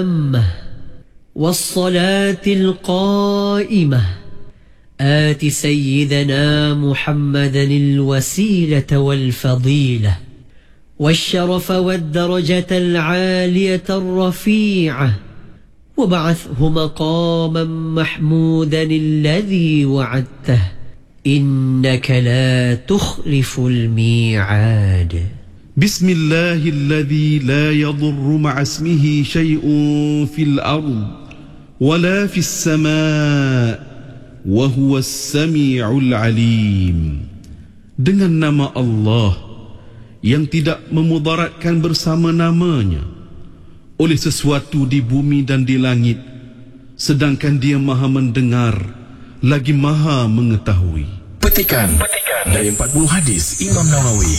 التامة والصلاة القائمة آت سيدنا محمدا الوسيلة والفضيلة والشرف والدرجة العالية الرفيعة وابعثه مقاما محمودا الذي وعدته إنك لا تخلف الميعاد. بسم الله الذي لا يضر مع اسمه شيء في الأرض ولا في السماء وهو السميع العليم. Dengan nama Allah yang tidak memudaratkan bersama namanya oleh sesuatu di bumi dan di langit, sedangkan Dia Maha mendengar lagi Maha mengetahui. Petikan dari 40 hadis Imam Nawawi.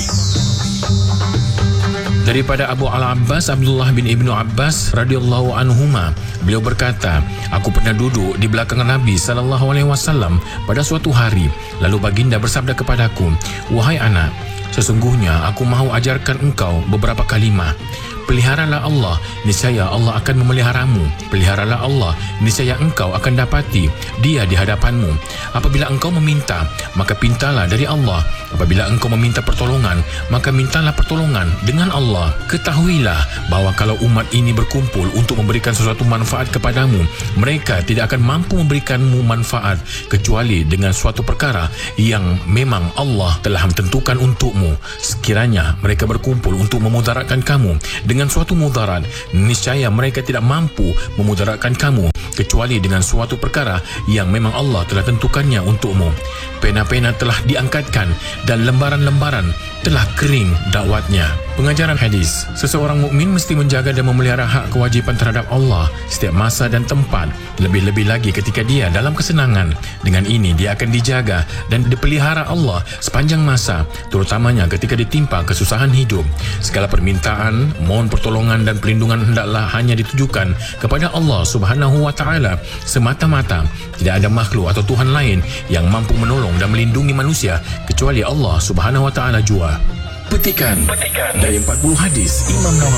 Daripada Abu Al-Abbas Abdullah bin Ibnu Abbas radhiyallahu anhuma, beliau berkata, aku pernah duduk di belakang Nabi SAW pada suatu hari, lalu baginda bersabda kepadaku, wahai anak, sesungguhnya aku mahu ajarkan engkau beberapa kalimah. Peliharalah Allah, niscaya Allah akan memeliharamu. Peliharalah Allah, niscaya engkau akan dapati Dia di hadapanmu. Apabila engkau meminta, maka pintalah dari Allah. Apabila engkau meminta pertolongan, maka mintalah pertolongan dengan Allah. Ketahuilah bahawa kalau umat ini berkumpul untuk memberikan sesuatu manfaat kepadamu, mereka tidak akan mampu memberikanmu manfaat kecuali dengan suatu perkara yang memang Allah telah menentukan untukmu. Sekiranya mereka berkumpul untuk memudaratkan kamu dengan suatu mudarat, niscaya mereka tidak mampu memudaratkan kamu kecuali dengan suatu perkara yang memang Allah telah tentukannya untukmu. Pena-pena telah diangkatkan dan lembaran-lembaran telah kering dakwatnya. Pengajaran hadis, seseorang mukmin mesti menjaga dan memelihara hak kewajipan terhadap Allah setiap masa dan tempat, lebih-lebih lagi ketika dia dalam kesenangan. Dengan ini dia akan dijaga dan dipelihara Allah sepanjang masa, terutamanya ketika ditimpa kesusahan hidup. Segala permintaan, mohon pertolongan dan perlindungan hendaklah hanya ditujukan kepada Allah Subhanahu wa Ta'ala semata-mata. Tidak ada makhluk atau Tuhan lain yang mampu menolong dan melindungi manusia kecuali Allah Subhanahu wa Ta'ala jua. Petikan dari 40 hadis Imam Nawawi.